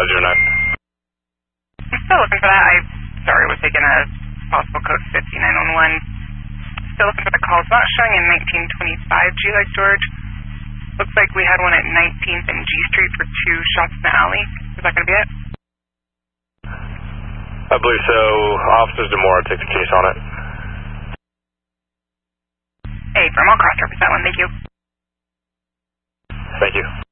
I'm still looking for that. Sorry, was taking a possible code 5911. Still looking for the calls. Not showing in 1925 G like George. Looks like we had one at 19th and G Street for 2 shots in the alley. Is that going to be it? I believe so. Officers Demora takes a case on it. Hey, Firm, I'll cross-reference that one. Thank you. Thank you.